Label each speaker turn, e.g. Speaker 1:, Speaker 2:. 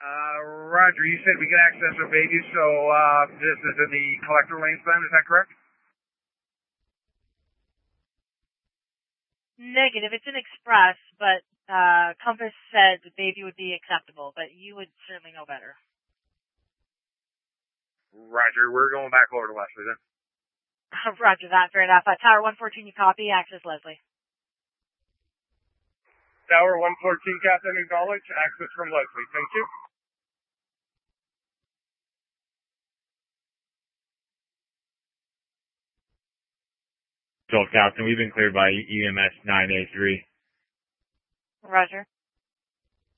Speaker 1: Roger, you said we could access our baby, so this is in the collector lanes then, is that correct?
Speaker 2: Negative. It's an express, but Compass said the baby would be acceptable, but you would certainly know better.
Speaker 1: Roger, we're going back over to Leslie then.
Speaker 2: Roger that, fair enough. Tower 114, you copy, access Leslie.
Speaker 1: Tower 114, Captain, acknowledge, access from Leslie, thank you.
Speaker 3: So, Captain, we've been cleared by EMS 9A3.
Speaker 2: Roger.